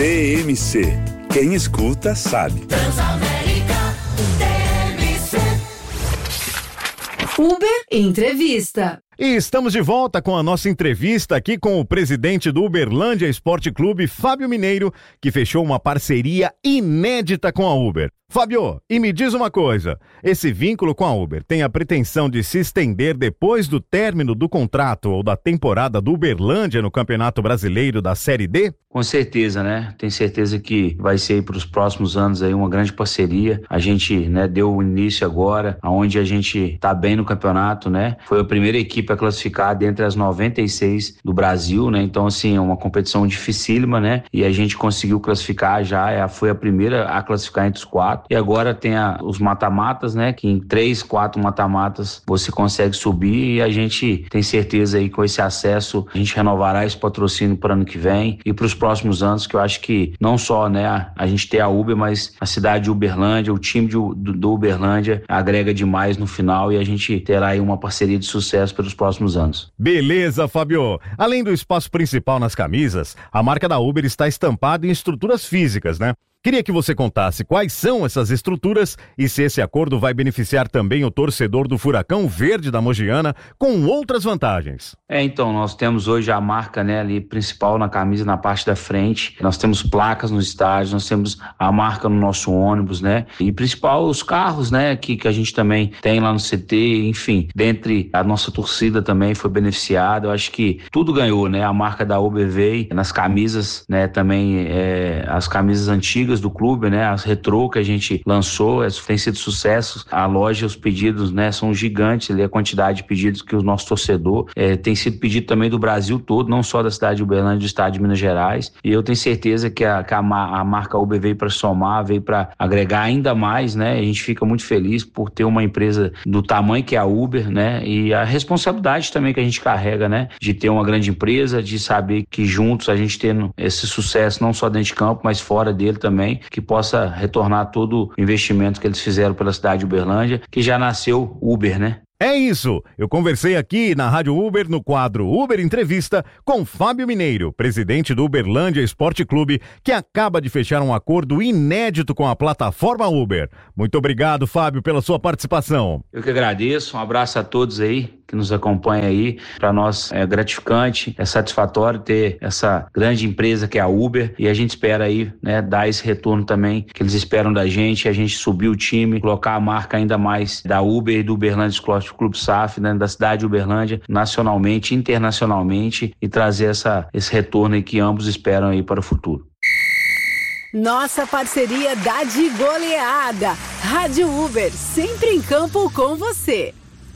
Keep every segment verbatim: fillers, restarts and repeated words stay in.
T M C. Quem escuta sabe. Transamérica T M C. Uber Entrevista. E estamos de volta com a nossa entrevista aqui com o presidente do Uberlândia Esporte Clube, Fábio Mineiro, que fechou uma parceria inédita com a Uber. Fábio, e me diz uma coisa, esse vínculo com a Uber tem a pretensão de se estender depois do término do contrato ou da temporada do Uberlândia no Campeonato Brasileiro da Série D? Com certeza, né? Tenho certeza que vai ser para os próximos anos aí uma grande parceria. A gente, né, deu o início agora, onde a gente tá bem no campeonato, né? Foi a primeira equipe a classificar dentre as noventa e seis do Brasil, né? Então, assim, é uma competição dificílima, né? E a gente conseguiu classificar já, foi a primeira a classificar entre os quatro. E agora tem a, os mata-matas, né? Que em três, quatro mata-matas você consegue subir e a gente tem certeza aí que com esse acesso a gente renovará esse patrocínio para o ano que vem e para os próximos anos, que eu acho que não só, né, a gente ter a Uber, mas a cidade de Uberlândia, o time de, do, do Uberlândia agrega demais no final e a gente terá aí uma parceria de sucesso pelos próximos anos. Beleza, Fábio. Além do espaço principal nas camisas, a marca da Uber está estampada em estruturas físicas, né? Queria que você contasse quais são essas estruturas e se esse acordo vai beneficiar também o torcedor do Furacão Verde da Mogiana com outras vantagens. É, então, nós temos hoje a marca, né, ali principal na camisa, na parte da frente. Nós temos placas no estádio, nós temos a marca no nosso ônibus, né? E principal os carros, né, que, que a gente também tem lá no C T, enfim, dentre a nossa torcida também foi beneficiada. Eu acho que tudo ganhou, né? A marca da Uber veio nas camisas, né, também é, as camisas antigas do clube, né, as retrô que a gente lançou, tem sido sucesso. A loja, os pedidos, né, são gigantes ali, a quantidade de pedidos que o nosso torcedor é, tem sido pedido também do Brasil todo, não só da cidade de Uberlândia, do estado de Minas Gerais. E eu tenho certeza que a, que a, a marca Uber veio para somar, veio para agregar ainda mais, né? A gente fica muito feliz por ter uma empresa do tamanho que é a Uber, né? E a responsabilidade também que a gente carrega, né? De ter uma grande empresa, de saber que juntos a gente tendo esse sucesso não só dentro de campo, mas fora dele também, que possa retornar todo o investimento que eles fizeram pela cidade de Uberlândia, que já nasceu Uber, né? É isso, eu conversei aqui na Rádio Uber no quadro Uber Entrevista com Fábio Mineiro, presidente do Uberlândia Esporte Clube, que acaba de fechar um acordo inédito com a plataforma Uber. Muito obrigado, Fábio, pela sua participação. Eu que agradeço, um abraço a todos aí que nos acompanham aí. Para nós é gratificante, é satisfatório ter essa grande empresa que é a Uber e a gente espera aí, né, dar esse retorno também que eles esperam da gente, a gente subir o time, colocar a marca ainda mais da Uber e do Uberlândia Esporte Clube S A F, né, da cidade de Uberlândia, nacionalmente, internacionalmente e trazer essa, esse retorno aí que ambos esperam aí para o futuro. Nossa parceria dá de goleada. Rádio Uber, sempre em campo com você.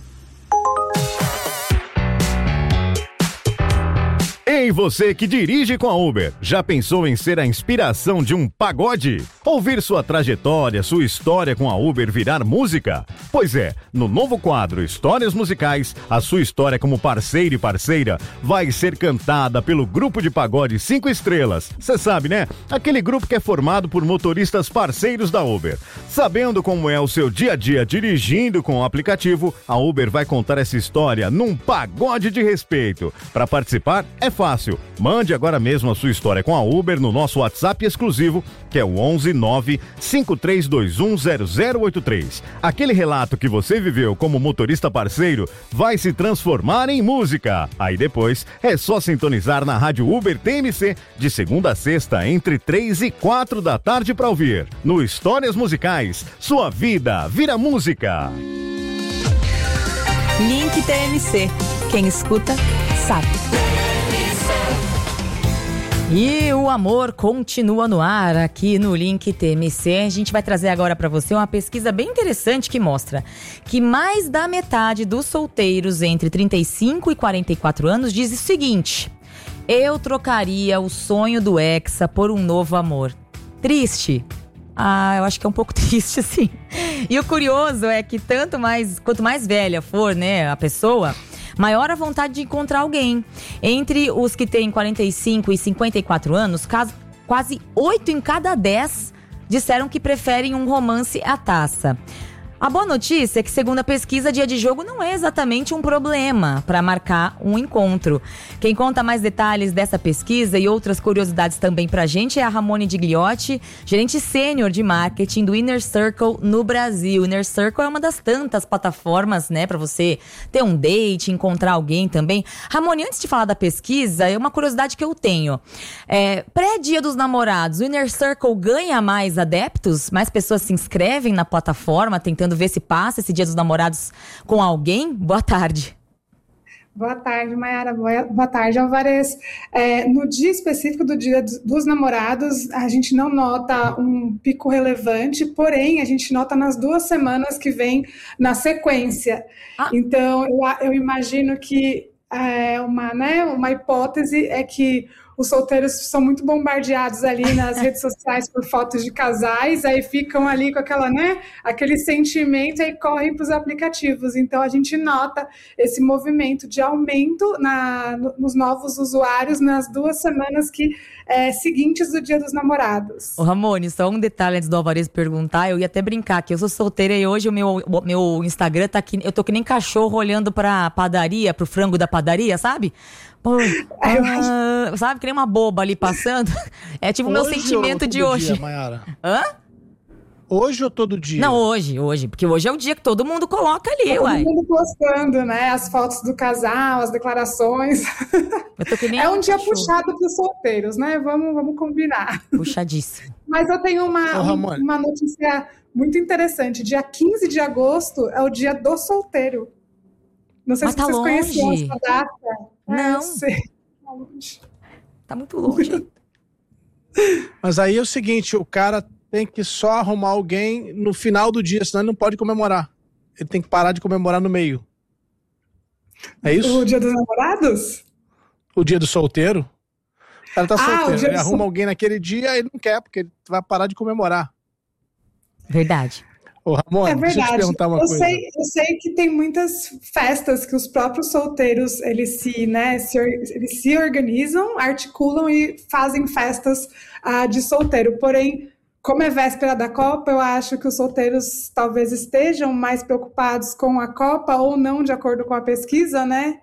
Ei, você que dirige com a Uber, já pensou em ser a inspiração de um pagode? Ouvir sua trajetória, sua história com a Uber virar música? Pois é, no novo quadro Histórias Musicais, a sua história como parceiro e parceira vai ser cantada pelo grupo de pagode Cinco Estrelas. Você sabe, né? Aquele grupo que é formado por motoristas parceiros da Uber. Sabendo como é o seu dia a dia dirigindo com o aplicativo, a Uber vai contar essa história num pagode de respeito. Para participar, é fácil. Mande agora mesmo a sua história com a Uber no nosso WhatsApp exclusivo, que é o onze nove cinco três dois um zero zero oito três. Aquele relato que você viveu como motorista parceiro vai se transformar em música. Aí depois é só sintonizar na Rádio Uber T M C de segunda a sexta entre três e quatro da tarde para ouvir. No Histórias Musicais, sua vida vira música. Link T M C. Quem escuta, sabe. E o amor continua no ar aqui no Link T M C. A gente vai trazer agora para você uma pesquisa bem interessante que mostra que mais da metade dos solteiros entre trinta e cinco e quarenta e quatro anos diz o seguinte: eu trocaria o sonho do Hexa por um novo amor. Triste? Ah, eu acho que é um pouco triste, sim. E o curioso é que tanto mais, quanto mais velha for, né, a pessoa, maior a vontade de encontrar alguém. Entre os que têm quarenta e cinco e cinquenta e quatro anos, quase oito em cada dez disseram que preferem um romance à taça. A boa notícia é que, segundo a pesquisa, dia de jogo não é exatamente um problema para marcar um encontro. Quem conta mais detalhes dessa pesquisa e outras curiosidades também pra gente é a Ramone Digliotti, gerente sênior de marketing do Inner Circle no Brasil. O Inner Circle é uma das tantas plataformas, né, para você ter um date, encontrar alguém também. Ramone, antes de falar da pesquisa, é uma curiosidade que eu tenho. É, pré-dia dos namorados, o Inner Circle ganha mais adeptos? Mais pessoas se inscrevem na plataforma, tentando ver se passa esse dia dos namorados com alguém? Boa tarde. Boa tarde, Mayara. Boa, boa tarde, Alvarez. É, no dia específico do Dia dos Namorados, a gente não nota um pico relevante, porém, a gente nota nas duas semanas que vem na sequência. Ah. Então, eu, eu imagino que é, uma, né, uma hipótese é que os solteiros são muito bombardeados ali nas redes sociais por fotos de casais, aí ficam ali com aquela, né, aquele sentimento e correm para os aplicativos. Então, a gente nota esse movimento de aumento na, nos novos usuários nas duas semanas que, é, seguintes do Dia dos Namorados. Ô Ramone, só um detalhe antes do Alvarez perguntar, eu ia até brincar que eu sou solteira e hoje o meu, o meu Instagram tá aqui, eu tô que nem cachorro olhando pra padaria, pro frango da padaria, sabe? Pô, ah, sabe, que nem uma boba ali passando. É tipo o meu sentimento de hoje. Dia, Mayara? Hã? Hoje ou todo dia? Não, hoje, hoje. Porque hoje é o dia que todo mundo coloca ali, todo uai. Todo mundo postando, né? As fotos do casal, as declarações. Eu tô que nem é um dia cachorro. Puxado pros solteiros, né? Vamos, vamos combinar. Puxadíssimo. Mas eu tenho uma, Ô, uma notícia muito interessante. Dia quinze de agosto é o dia do solteiro. Não sei Mas se tá vocês longe. conheciam essa data. Não. É, eu sei. Tá longe. Tá muito longe. Mas aí é o seguinte, o cara tem que só arrumar alguém no final do dia, senão ele não pode comemorar. Ele tem que parar de comemorar no meio. É isso? O Dia dos Namorados? O dia do solteiro. O cara tá Ah, o solteiro, dia ele do arruma sol- alguém naquele dia, ele não quer, porque ele vai parar de comemorar. Verdade. Ô, Ramon, É deixa eu te verdade. perguntar uma eu, coisa. sei, eu sei que tem muitas festas que os próprios solteiros eles se, né, se, or- eles se organizam, articulam e fazem festas ah, de solteiro. Porém, como é véspera da Copa, eu acho que os solteiros talvez estejam mais preocupados com a Copa ou não, de acordo com a pesquisa, né?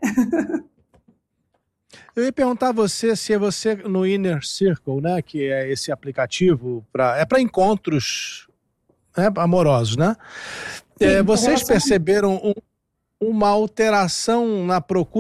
Eu ia perguntar a você se é você no Inner Circle, né, que é esse aplicativo, pra, é para encontros, né, amorosos, né? Sim, É, vocês relação- perceberam um, uma alteração na procura